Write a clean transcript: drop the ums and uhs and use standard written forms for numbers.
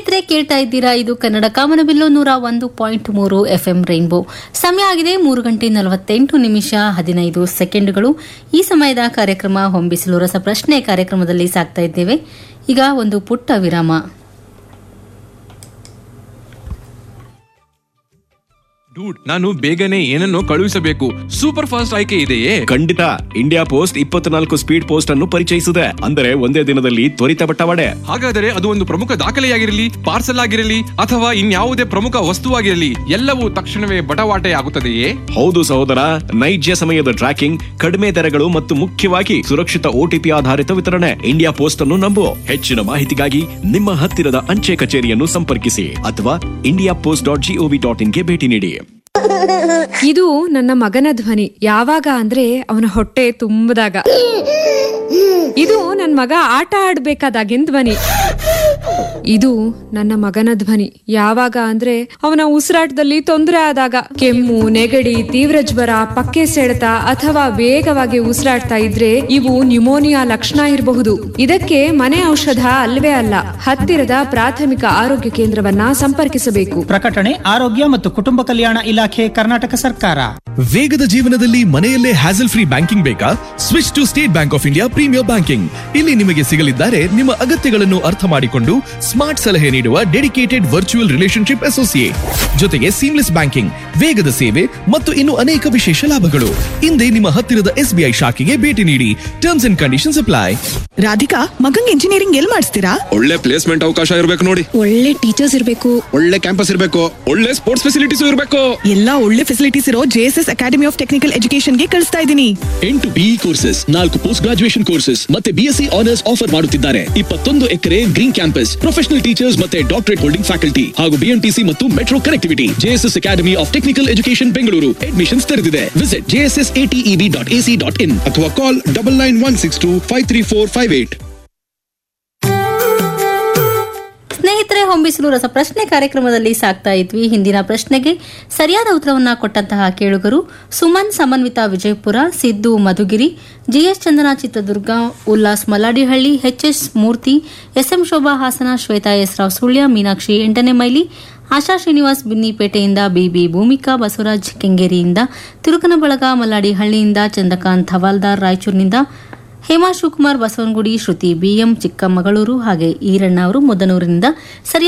ಸ್ನೇಹಿತರೆ, ಕೇಳ್ತಾ ಇದ್ದೀರಾ ಇದು ಕನ್ನಡ ಕಾಮನಬಿಲ್ಲು 101.3 FM ರೈನ್ಬೋ. ಸಮಯ ಆಗಿದೆ 3:48 ಈ ಸಮಯದ ಕಾರ್ಯಕ್ರಮ ಹೊಂಬಿಸಿಲು ರಸಪ್ರಶ್ನೆ ಕಾರ್ಯಕ್ರಮದಲ್ಲಿ ಸಾಕ್ತಾ ಇದ್ದೇವೆ. ಈಗ ಒಂದು ಪುಟ್ಟ ವಿರಾಮ. ಡೂಡ್, ನಾನು ಬೇಗನೆ ಏನನ್ನೋ ಕಳುಹಿಸಬೇಕು. ಸೂಪರ್ ಫಾಸ್ಟ್ ಆಯ್ಕೆ ಇದೆಯೇ? ಖಂಡಿತ. ಇಂಡಿಯಾ ಪೋಸ್ಟ್ 24 ಸ್ಪೀಡ್ ಪೋಸ್ಟ್ ಅನ್ನು ಪರಿಚಯಿಸಿದೆ. ಅಂದರೆ ಒಂದೇ ದಿನದಲ್ಲಿ ತ್ವರಿತ ಬಟ್ಟವಾಡೆ. ಹಾಗಾದರೆ ಅದು ಒಂದು ಪ್ರಮುಖ ದಾಖಲೆಯಾಗಿರಲಿ, ಪಾರ್ಸಲ್ ಆಗಿರಲಿ ಅಥವಾ ಇನ್ಯಾವುದೇ ಪ್ರಮುಖ ವಸ್ತುವಾಗಿರಲಿ, ಎಲ್ಲವೂ ತಕ್ಷಣವೇ ಬಟವಾಟೆ ಆಗುತ್ತದೆಯೇ? ಹೌದು ಸಹೋದರ, ನೈಜ ಸಮಯದ ಟ್ರ್ಯಾಕಿಂಗ್, ಕಡಿಮೆ ದರಗಳು ಮತ್ತು ಮುಖ್ಯವಾಗಿ ಸುರಕ್ಷಿತ OTP ಆಧಾರಿತ ವಿತರಣೆ. ಇಂಡಿಯಾ ಪೋಸ್ಟ್ ಅನ್ನು ನಂಬು. ಹೆಚ್ಚಿನ ಮಾಹಿತಿಗಾಗಿ ನಿಮ್ಮ ಹತ್ತಿರದ ಅಂಚೆ ಕಚೇರಿಯನ್ನು ಸಂಪರ್ಕಿಸಿ ಅಥವಾ indiapost.gov.in ಗೆ ಭೇಟಿ ನೀಡಿ. ಇದು ನನ್ನ ಮಗನ ಧ್ವನಿ. ಯಾವಾಗ ಅಂದ್ರೆ ಅವನ ಹೊಟ್ಟೆ ತುಂಬದಾಗ. ಇದು ನನ್ನ ಮಗ ಆಟ ಆಡ್ಬೇಕಾದಾಗಿನ ಧ್ವನಿ. ಇದು ನನ್ನ ಮಗನ ಧ್ವನಿ. ಯಾವಾಗ ಅಂದ್ರೆ ಅವನ ಉಸಿರಾಟದಲ್ಲಿ ತೊಂದರೆ ಆದಾಗ, ಕೆಮ್ಮು, ನೆಗಡಿ, ತೀವ್ರ ಜ್ವರ, ಪಕ್ಕೆ ಸೆಳೆತ ಅಥವಾ ವೇಗವಾಗಿ ಉಸಿರಾಡ್ತಾ ಇದ್ರೆ ಇವು ನ್ಯುಮೋನಿಯಾ ಲಕ್ಷಣ ಇರಬಹುದು. ಇದಕ್ಕೆ ಮನೆ ಔಷಧ ಅಲ್ವೇ ಅಲ್ಲ. ಹತ್ತಿರದ ಪ್ರಾಥಮಿಕ ಆರೋಗ್ಯ ಕೇಂದ್ರವನ್ನ ಸಂಪರ್ಕಿಸಬೇಕು. ಪ್ರಕಟಣೆ ಆರೋಗ್ಯ ಮತ್ತು ಕುಟುಂಬ ಕಲ್ಯಾಣ ಇಲಾಖೆ, ಕರ್ನಾಟಕ ಸರ್ಕಾರ. ವೇಗದ ಜೀವನದಲ್ಲಿ ಮನೆಯಲ್ಲೇ ಹ್ಯಾಸಲ್ ಫ್ರೀ ಬ್ಯಾಂಕಿಂಗ್ ಬೇಕಾ? Switch to state bank of India premier banking. ಇಲ್ಲಿ ನಿಮಗೆ ಸಿಗಲಿದ್ದಾರೆ ನಿಮ್ಮ ಅಗತ್ಯಗಳನ್ನು ಅರ್ಥ ಮಾಡಿಕೊಂಡು ಸ್ಮಾರ್ಟ್ ಸಲಹೆ ನೀಡುವ ಡೆಡಿಕೇಟೆಡ್ ವರ್ಚುವಲ್ ರಿಲೇಶನ್ಶಿಪ್ ಅಸೋಸಿಯೇಟ್, ಜೊತೆಗೆ ಸೀಮ್ಲೆಸ್ ಬ್ಯಾಂಕಿಂಗ್, ವೇಗದ ಸೇವೆ ಮತ್ತು ಇನ್ನು ಅನೇಕ ವಿಶೇಷ ಲಾಭಗಳು. ಹಿಂದೆ ನಿಮ್ಮ ಹತ್ತಿರದ SBI ಶಾಖೆಗೆ ಭೇಟಿ ನೀಡಿ. Terms and conditions apply. Radhika, ಮಗಂಗ್ engineering ಎಲ್ಲಿ ಮಾಡಿಸ್ತೀರಾ? ಒಳ್ಳೆ ಪ್ಲೇಸ್ಮೆಂಟ್ ಅವಕಾಶ ಇರಬೇಕು ನೋಡಿ. ಒಳ್ಳೆ ಟೀಚರ್ಸ್ ಇರಬೇಕು, ಒಳ್ಳೆ ಕ್ಯಾಂಪಸ್ ಇರಬೇಕು, ಒಳ್ಳೆ ಸ್ಪೋರ್ಟ್ಸ್ ಫೆಸಿಲಿಟೀಸ್ ಇರಬೇಕು. ಎಲ್ಲಾ ಒಳ್ಳೆ ಫೆಸಿಲಿಟೀಸ್ ಇರೋ JSS academy of technical education ಗೆ ಕಳಿಸ್ತಾ ಇದ್ದೀನಿ. 8 BE courses, 4 post graduation courses ಮತ್ತೆ BSc ಆನರ್ಸ್ ಆಫರ್ ಮಾಡುತ್ತಿದ್ದಾರೆ. 21 ಎಕರೆ ಗ್ರೀನ್ ಕ್ಯಾಂಪಸ್, ಪ್ರೊಫೆಷನಲ್ ಟೀಚರ್ಸ್ ಮತ್ತೆ ಡಾಕ್ಟರೇಟ್ ಹೋಲ್ಡಿಂಗ್ ಫ್ಯಾಕಲ್ಟಿ ಹಾಗೂ BMTC ಮತ್ತು metro connectivity. JSS academy of technical education Bengaluru. Admissions ತೆರೆದಿದೆ. ವಿಸಿಟ್ jssateb.ac.in ಅಥವಾ ಕಾಲ್ 9916253458. ಸ್ನೇಹಿತರೆ, ಹೊಂಬಿಸಿಲು ರಸಪ್ರಶ್ನೆ ಕಾರ್ಯಕ್ರಮದಲ್ಲಿ ಸಾಕ್ತಾ ಇದ್ವಿ. ಹಿಂದಿನ ಪ್ರಶ್ನೆಗೆ ಸರಿಯಾದ ಉತ್ತರವನ್ನ ಕೊಟ್ಟಂತಹ ಕೇಳುಗರು ಸುಮನ್ ಸಮನ್ವಿತಾ ವಿಜಯಪುರ, ಸಿದ್ದು ಮಧುಗಿರಿ, GS ಚಂದನ ಚಿತ್ರದುರ್ಗ, ಉಲ್ಲಾಸ್ ಮಲ್ಲಾಡಿಹಳ್ಳಿ, HS ಮೂರ್ತಿ, SM Shobha Hassan, Shweta S Rao Sullia, Meenakshi 8ನೇ mile, ಆಶಾ ಶ್ರೀನಿವಾಸ್ ಬಿನ್ನಿಪೇಟೆಯಿಂದ, BB ಭೂಮಿಕಾ, ಬಸವರಾಜ್ ಕೆಂಗೇರಿಯಿಂದ, ತಿರುಕನಬಳಗ ಮಲ್ಲಾಡಿಹಳ್ಳಿಯಿಂದ, ಚಂದ್ರಕಾಂತ್ ಹವಾಲ್ದಾರ್ ರಾಯಚೂರಿನಿಂದ, ಹೇಮಾ ಶಿವಕುಮಾರ್ ಬಸವನಗುಡಿ, ಶ್ರುತಿ BM ಚಿಕ್ಕಮಗಳೂರು, ಹಾಗೆ ಈರಣ್ಣ ಅವರು ಮುದ್ದನೂರಿನಿಂದ ಸರಿಯಾದ